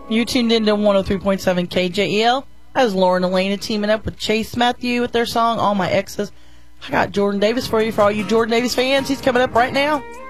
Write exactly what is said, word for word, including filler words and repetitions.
You tuned into one oh three point seven K J E L. That was Lauren Elena teaming up with Chase Matthew with their song All My Exes. I got Jordan Davis for you, for all you Jordan Davis fans. He's coming up right now.